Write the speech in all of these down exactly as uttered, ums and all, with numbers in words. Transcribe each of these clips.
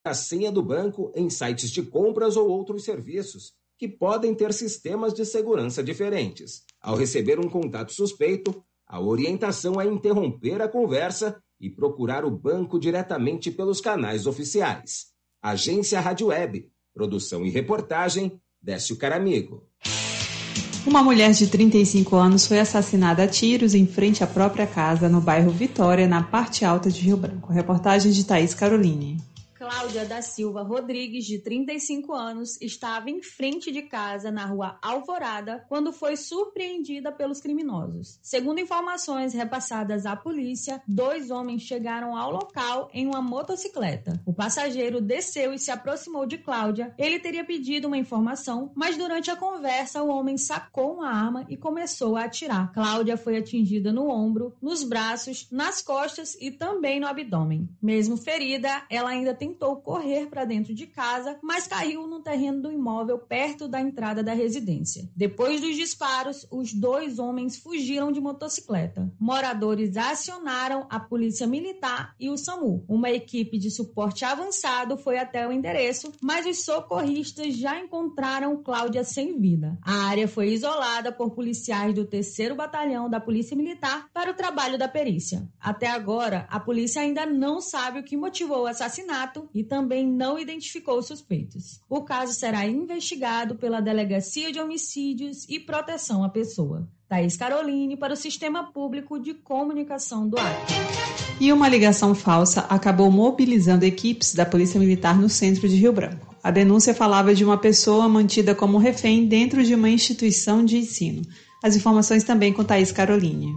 a senha do banco em sites de compras ou outros serviços, que podem ter sistemas de segurança diferentes. Ao receber um contato suspeito, a orientação é interromper a conversa e procurar o banco diretamente pelos canais oficiais. Agência Rádio Web, produção e reportagem, Décio Caramigo. Uma mulher de trinta e cinco anos foi assassinada a tiros em frente à própria casa no bairro Vitória, na parte alta de Rio Branco. Reportagem de Thaís Caroline. Cláudia da Silva Rodrigues, de trinta e cinco anos, estava em frente de casa na rua Alvorada quando foi surpreendida pelos criminosos. Segundo informações repassadas à polícia, dois homens chegaram ao local em uma motocicleta. O passageiro desceu e se aproximou de Cláudia. Ele teria pedido uma informação, mas durante a conversa o homem sacou uma arma e começou a atirar. Cláudia foi atingida no ombro, nos braços, nas costas e também no abdômen. Mesmo ferida, ela ainda tem tentou correr para dentro de casa, mas caiu no terreno do imóvel perto da entrada da residência. Depois dos disparos, os dois homens fugiram de motocicleta. Moradores acionaram a polícia militar e o SAMU. Uma equipe de suporte avançado foi até o endereço, mas os socorristas já encontraram Cláudia sem vida. A área foi isolada por policiais do terceiro Batalhão da Polícia Militar para o trabalho da perícia. Até agora, a polícia ainda não sabe o que motivou o assassinato e também não identificou os suspeitos. O caso será investigado pela Delegacia de Homicídios e Proteção à Pessoa. Thaís Caroline para o Sistema Público de Comunicação do Acre. E uma ligação falsa acabou mobilizando equipes da Polícia Militar no centro de Rio Branco. A denúncia falava de uma pessoa mantida como refém dentro de uma instituição de ensino. As informações também com Thaís Caroline.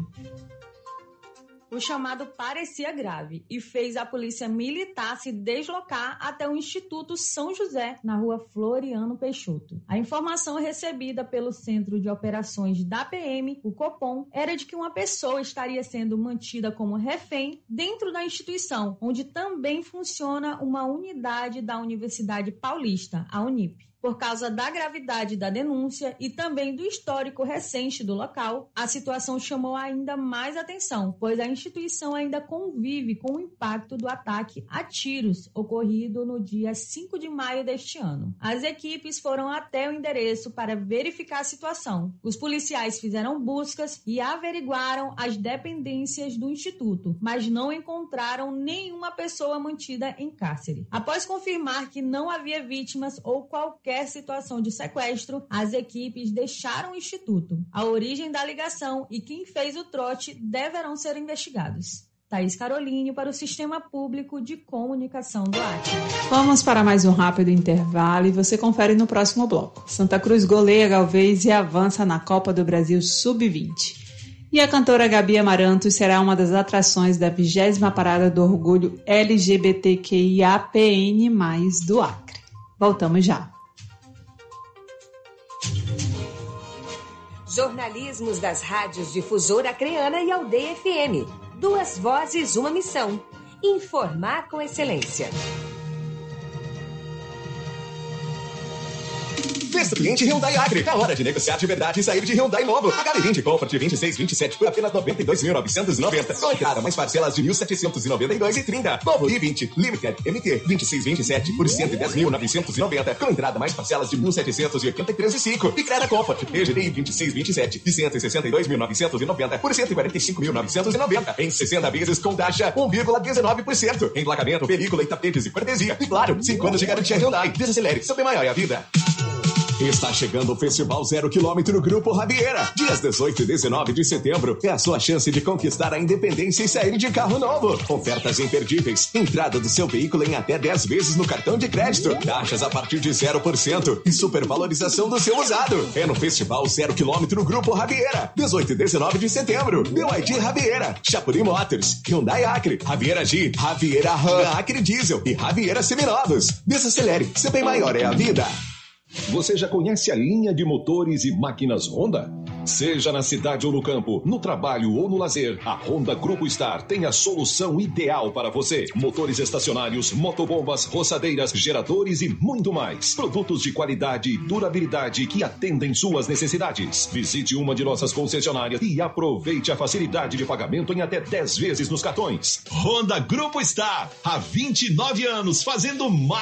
O chamado parecia grave e fez a polícia militar se deslocar até o Instituto São José, na rua Floriano Peixoto. A informação recebida pelo Centro de Operações da P M, o Copom, era de que uma pessoa estaria sendo mantida como refém dentro da instituição, onde também funciona uma unidade da Universidade Paulista, a Unip. Por causa da gravidade da denúncia e também do histórico recente do local, a situação chamou ainda mais atenção, pois a instituição ainda convive com o impacto do ataque a tiros ocorrido no dia cinco de maio deste ano. As equipes foram até o endereço para verificar a situação. Os policiais fizeram buscas e averiguaram as dependências do instituto, mas não encontraram nenhuma pessoa mantida em cárcere. Após confirmar que não havia vítimas ou qualquer situação de sequestro, as equipes deixaram o instituto. A origem da ligação e quem fez o trote deverão ser investigados. Thaís Caroline para o Sistema Público de Comunicação do Acre. Vamos para mais um rápido intervalo e você confere no próximo bloco. Santa Cruz goleia Galvez e avança na Copa do Brasil sub vinte. E a cantora Gabi Amarantos será uma das atrações da vigésima Parada do Orgulho L G B T Q I A P N mais, do Acre. Voltamos já. Jornalismos das rádios Difusora Acreana e Aldeia F M. Duas vozes, uma missão. Informar com excelência. Festa Cliente Hyundai Acre. É hora de negociar de verdade e sair de Hyundai novo. H D vinte Comfort vinte e seis, vinte e sete por apenas noventa e dois mil novecentos e noventa. Com entrada mais parcelas de mil setecentos e noventa e dois reais e trinta. Novo i vinte Limited M T vinte e seis, vinte e sete por cento e dez mil novecentos e noventa. Com entrada mais parcelas de mil setecentos e oitenta e três reais e cinco. E Creda Comfort E G D I vinte e seis, vinte e sete de cento e sessenta e dois mil novecentos e noventa por cento e quarenta e cinco mil novecentos e noventa. Em sessenta vezes com taxa um vírgula dezenove por cento. Emplacamento, película e tapetes e cortesia. E claro, cinco anos de garantia Hyundai. Desacelere, seu bem maior é a vida. Está chegando o Festival Zero Quilômetro Grupo Rabiera. Dias dezoito e dezenove de setembro é a sua chance de conquistar a independência e sair de carro novo. Ofertas imperdíveis. Entrada do seu veículo em até dez vezes no cartão de crédito. Taxas a partir de zero por cento e supervalorização do seu usado. É no Festival Zero Quilômetro Grupo Rabiera. dezoito e dezenove de setembro. B Y D Rabiera. Chapuri Motors. Hyundai Acre. Rabiera G. Rabiera Ram. Acre Diesel. E Rabiera Seminovos. Desacelere. Seu bem maior é a vida. Você já conhece a linha de motores e máquinas Honda? Seja na cidade ou no campo, no trabalho ou no lazer, a Honda Grupo Star tem a solução ideal para você. Motores estacionários, motobombas, roçadeiras, geradores e muito mais. Produtos de qualidade e durabilidade que atendem suas necessidades. Visite uma de nossas concessionárias e aproveite a facilidade de pagamento em até dez vezes nos cartões. Honda Grupo Star, há vinte e nove anos fazendo mais